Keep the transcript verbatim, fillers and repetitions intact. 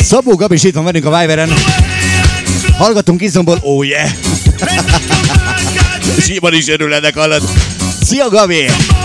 Szabó Gabi is itt van velünk a Viberen. Hallgatunk izomból, oh yeah! Simon is örül ennek, hallod. Szia Gabi!